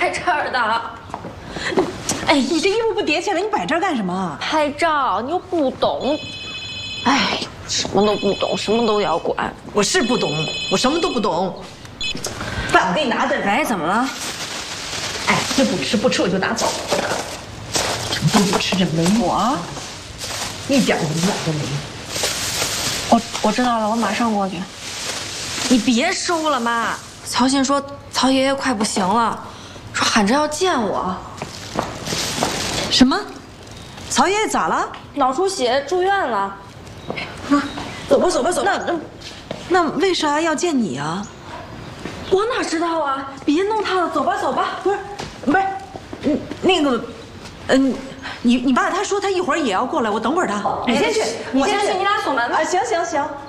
在这儿的。 哎，你这衣服不叠起来，你摆这儿干什么？ 拍照，你又不懂。哎，什么都不懂，什么都要管。 我是不懂，我什么都不懂。饭我给你拿着。 哎，怎么了？ 哎，这不吃不吃我就拿走。什么都不吃，这没我，一点营养都没有。 我知道了，我马上过去。你别收了，妈。曹信说曹爷爷快不行了，说喊着要见我。 什么？曹爷爷咋了？ 脑出血住院了。 走吧走吧走吧。那为啥要见你啊？ 我哪知道啊！别弄他了，走吧走吧。 不是，那个，你爸他说他一会儿也要过来，我等会儿他。 你先去，你俩锁门吧。 行行行。